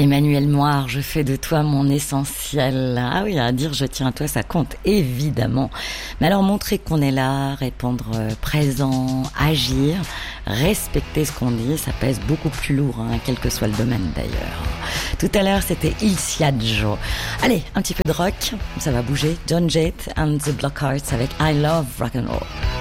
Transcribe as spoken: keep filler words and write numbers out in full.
Emmanuel Moire, je fais de toi mon essentiel. Ah oui, à dire je tiens à toi, ça compte, évidemment. Mais alors montrer qu'on est là, répondre présent, agir, respecter ce qu'on dit, ça pèse beaucoup plus lourd, hein, quel que soit le domaine d'ailleurs. Tout à l'heure, c'était Il Siaggio. Allez, un petit peu de rock, ça va bouger. John Jett and the Blockhearts avec I Love Rock and Roll.